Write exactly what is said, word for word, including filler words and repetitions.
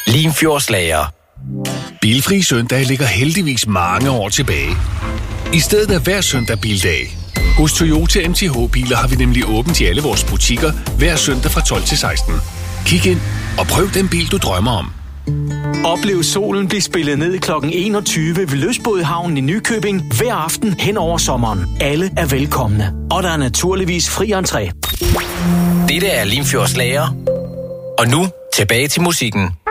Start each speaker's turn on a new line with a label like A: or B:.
A: Limfjordslager.
B: Bilfri søndag ligger heldigvis mange år tilbage. I stedet er hver søndag bildag. Hos Toyota M T H-biler har vi nemlig åbent i alle vores butikker hver søndag fra tolv til seksten. Kig ind og prøv den bil, du drømmer om.
C: Oplev solen blive spillet ned klokken enogtyve ved Lystbådehavnen i Nykøbing hver aften hen over sommeren. Alle er velkomne, og der er naturligvis fri entré.
A: Dette er Limfjordslager. Og nu tilbage til musikken.